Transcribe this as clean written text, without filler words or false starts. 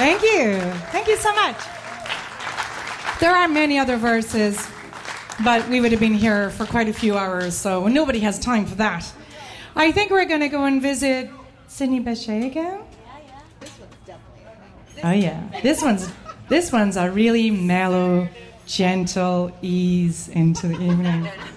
Thank you. Thank you so much. There are many other verses, but we would have been here for quite a few hours, so nobody has time for that. I think we're going to go and visit Sydney Bechet again. Yeah. This one's definitely. Oh yeah, this one's a really mellow, gentle ease into the evening.